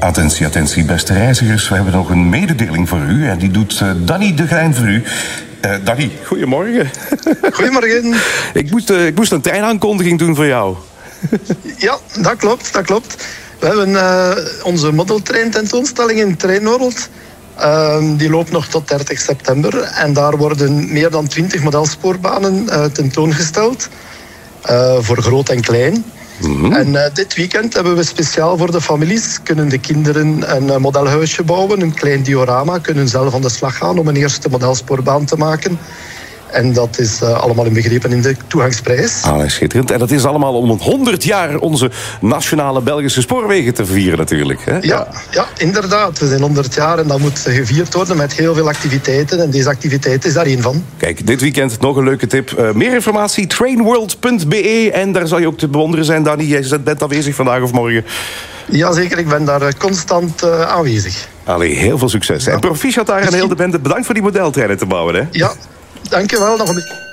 Attentie, attentie, beste reizigers. We hebben nog een mededeling voor u. En die doet Danny de Grijn voor u. Danny, goedemorgen. Goedemorgen. Ik moest een treinaankondiging doen voor jou. Ja, dat klopt. We hebben onze modeltrein tentoonstelling in Treinworld. Die loopt nog tot 30 september. En daar worden meer dan 20 modelsportbanen tentoongesteld. Voor groot en klein. Mm-hmm. En dit weekend hebben we speciaal voor de families, kunnen de kinderen een modelhuisje bouwen, een klein diorama, kunnen zelf aan de slag gaan om een eerste modelsportbaan te maken. En dat is allemaal inbegrepen in de toegangsprijs. Schitterend. En dat is allemaal om 100 jaar onze nationale Belgische spoorwegen te vieren natuurlijk. Hè? Ja, inderdaad. We zijn 100 jaar en dat moet gevierd worden met heel veel activiteiten. En deze activiteit is daar één van. Kijk, dit weekend nog een leuke tip. Meer informatie, trainworld.be. En daar zal je ook te bewonderen zijn, Danny. Jij bent aanwezig vandaag of morgen. Jazeker, ik ben daar constant aanwezig. Allee, heel veel succes. Ja. En proficiat daar aan heel de bende. Bedankt voor die modeltreinen te bouwen. Hè? Ja, dankjewel. Nog een beetje.